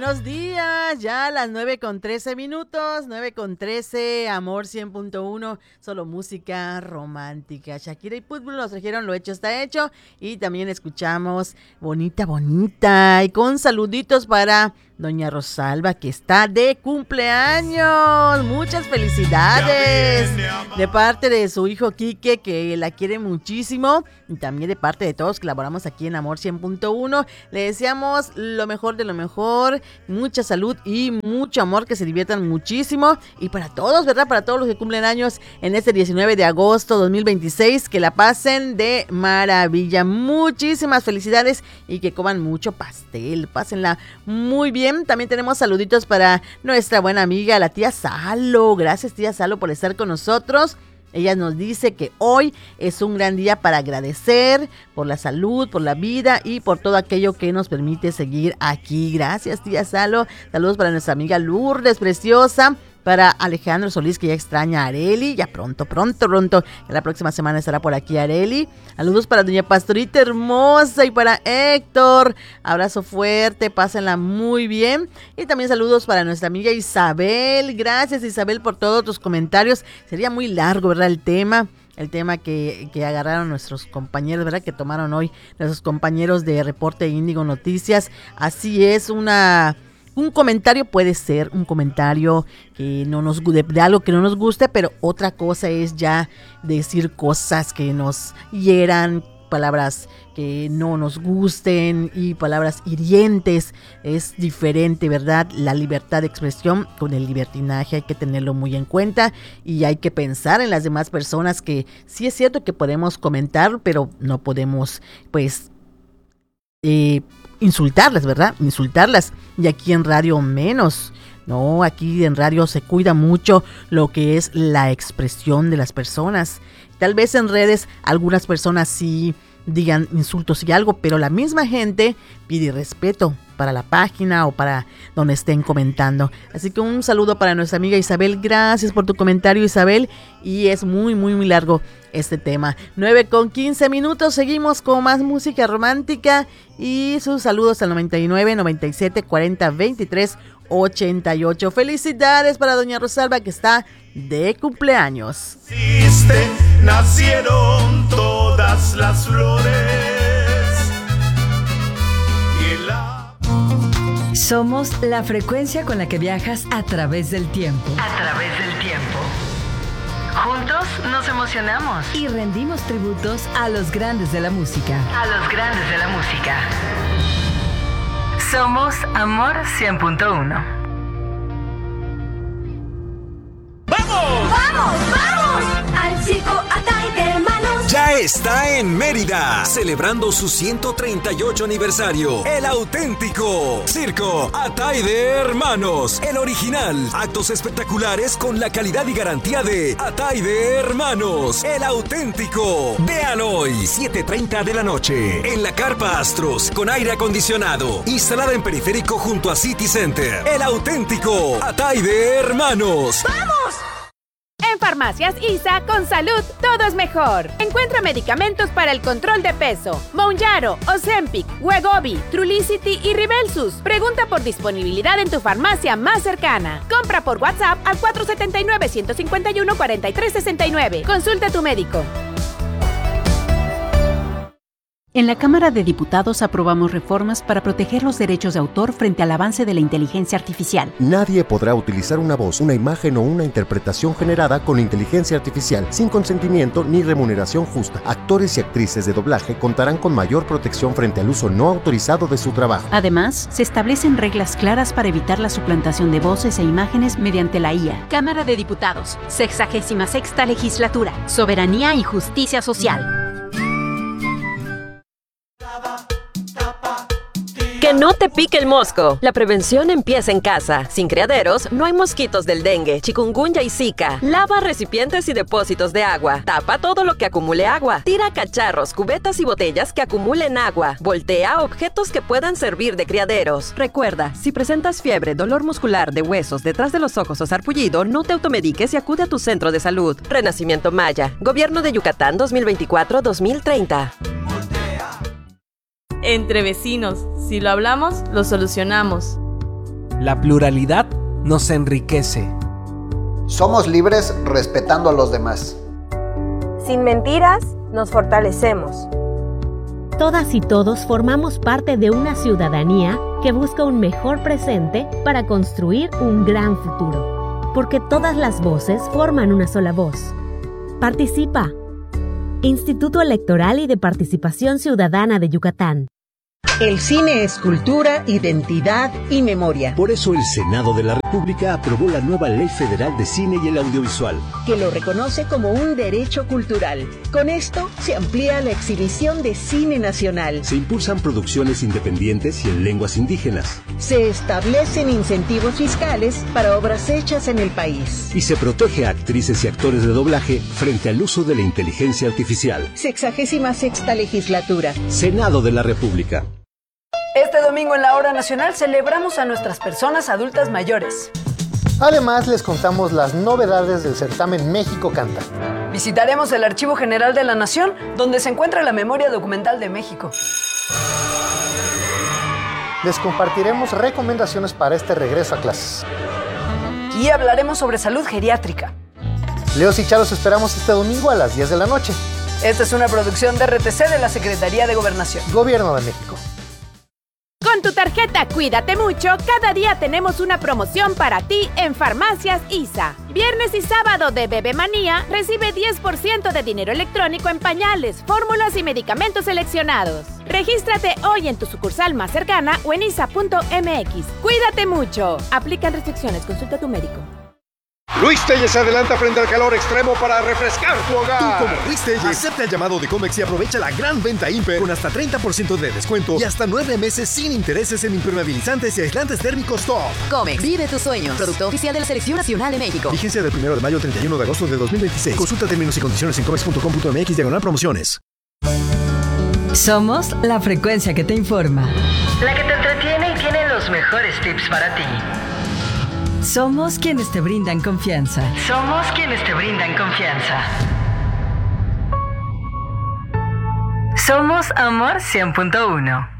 buenos días, ya a las 9:13, 9:13, Amor 100.1, solo música romántica. Shakira y Pitbull nos trajeron Lo hecho está hecho y también escuchamos Bonita Bonita y con saluditos para doña Rosalba que está de cumpleaños. Muchas felicidades de parte de su hijo Quique que la quiere muchísimo y también de parte de todos que laboramos aquí en Amor 100.1. Le deseamos lo mejor de lo mejor, mucha salud y mucho amor, que se diviertan muchísimo y para todos, ¿verdad? Para todos los que cumplen años en este 19 de agosto 2026, que la pasen de maravilla. Muchísimas felicidades y que coman mucho pastel, pásenla muy bien. También tenemos saluditos para nuestra buena amiga, la tía Salo. Gracias, tía Salo, por estar con nosotros. Ella nos dice que hoy es un gran día para agradecer por la salud, por la vida y por todo aquello que nos permite seguir aquí. Gracias, tía Salo. Saludos para nuestra amiga Lourdes, preciosa. Para Alejandro Solís, que ya extraña a Areli. Ya pronto. La próxima semana estará por aquí Areli. Saludos para doña Pastorita hermosa y para Héctor. Abrazo fuerte, pásenla muy bien. Y también saludos para nuestra amiga Isabel. Gracias, Isabel, por todos tus comentarios. Sería muy largo, ¿verdad? El tema que agarraron nuestros compañeros, ¿verdad? Que tomaron hoy nuestros compañeros de Reporte Índigo Noticias. Así es, un comentario puede ser un comentario que no nos de algo que no nos guste, pero otra cosa es ya decir cosas que nos hieran, palabras que no nos gusten y palabras hirientes. Es diferente, ¿verdad? La libertad de expresión con el libertinaje hay que tenerlo muy en cuenta y hay que pensar en las demás personas, que sí es cierto que podemos comentar, pero no podemos, pues, insultarlas, ¿verdad? Insultarlas. Y aquí en radio menos. No, aquí en radio se cuida mucho lo que es la expresión de las personas. Tal vez en redes algunas personas sí digan insultos y algo, pero la misma gente pide respeto para la página o para donde estén comentando. Así que un saludo para nuestra amiga Isabel. Gracias por tu comentario, Isabel. Y es muy largo este tema. 9:15. Seguimos con más música romántica y sus saludos al 99 97 40 23 88. Felicidades para doña Rosalba, que está de cumpleaños. Nacieron todas las flores. Somos la frecuencia con la que viajas a través del tiempo. A través del tiempo. Juntos nos emocionamos. Y rendimos tributos a los grandes de la música. A los grandes de la música. Somos Amor 100.1. ¡Vamos! ¡Vamos, vamos! Al circo Atay de Hermanos. Ya está en Mérida, celebrando su 138 aniversario. El auténtico Circo Atay de Hermanos. El original. Actos espectaculares con la calidad y garantía de Atay de Hermanos. El auténtico. Vean hoy, 7:30 de la noche. En la Carpa Astros, con aire acondicionado. Instalada en Periférico junto a City Center. El auténtico Atay de Hermanos. ¡Vamos! En Farmacias ISA, con salud, todo es mejor. Encuentra medicamentos para el control de peso: Mounjaro, Ozempic, Wegovy, Trulicity y Ribelsus. Pregunta por disponibilidad en tu farmacia más cercana. Compra por WhatsApp al 479-151-4369. Consulta a tu médico. En la Cámara de Diputados aprobamos reformas para proteger los derechos de autor frente al avance de la inteligencia artificial. Nadie podrá utilizar una voz, una imagen o una interpretación generada con inteligencia artificial sin consentimiento ni remuneración justa. Actores y actrices de doblaje contarán con mayor protección frente al uso no autorizado de su trabajo. Además, se establecen reglas claras para evitar la suplantación de voces e imágenes mediante la IA. Cámara de Diputados, 66ª Legislatura, Soberanía y Justicia Social. Que no te pique el mosco. La prevención empieza en casa. Sin criaderos, no hay mosquitos del dengue, chikungunya y zika. Lava recipientes y depósitos de agua. Tapa todo lo que acumule agua. Tira cacharros, cubetas y botellas que acumulen agua. Voltea objetos que puedan servir de criaderos. Recuerda, si presentas fiebre, dolor muscular de huesos detrás de los ojos o sarpullido, no te automediques y acude a tu centro de salud. Renacimiento Maya. Gobierno de Yucatán 2024-2030. Entre vecinos, si lo hablamos, lo solucionamos. La pluralidad nos enriquece. Somos libres respetando a los demás. Sin mentiras, nos fortalecemos. Todas y todos formamos parte de una ciudadanía que busca un mejor presente para construir un gran futuro. Porque todas las voces forman una sola voz. Participa. Instituto Electoral y de Participación Ciudadana de Yucatán. El cine es cultura, identidad y memoria. Por eso el Senado de la República aprobó la nueva Ley Federal de Cine y el Audiovisual, que lo reconoce como un derecho cultural. Con esto se amplía la exhibición de cine nacional. Se impulsan producciones independientes y en lenguas indígenas. Se establecen incentivos fiscales para obras hechas en el país. Y se protege a actrices y actores de doblaje frente al uso de la inteligencia artificial. 66ª legislatura. Senado de la República. Este domingo en la Hora Nacional celebramos a nuestras personas adultas mayores. Además, les contamos las novedades del certamen México Canta. Visitaremos el Archivo General de la Nación, donde se encuentra la memoria documental de México. Les compartiremos recomendaciones para este regreso a clases. Y hablaremos sobre salud geriátrica. Leos y Charos esperamos este domingo a las 10 de la noche. Esta es una producción de RTC de la Secretaría de Gobernación. Gobierno de México. Con tu tarjeta Cuídate Mucho, cada día tenemos una promoción para ti en Farmacias ISA. Viernes y sábado de Bebé Manía, recibe 10% de dinero electrónico en pañales, fórmulas y medicamentos seleccionados. Regístrate hoy en tu sucursal más cercana o en isa.mx. Cuídate mucho. Aplican restricciones. Consulta a tu médico. Luis Telles se adelanta frente al calor extremo para refrescar tu hogar. Tú, como Luis Telles, acepta el llamado de Comex y aprovecha la gran venta Imper con hasta 30% de descuento y hasta 9 meses sin intereses en impermeabilizantes y aislantes térmicos top. Comex, vive tus sueños. Producto oficial de la Selección Nacional de México. Vigencia del 1 de mayo al 31 de agosto de 2026. Consulta términos y condiciones en comex.com.mx/promociones. Somos la frecuencia que te informa. La que te entretiene y tiene los mejores tips para ti. Somos quienes te brindan confianza. Somos quienes te brindan confianza. Somos Amor 100.1.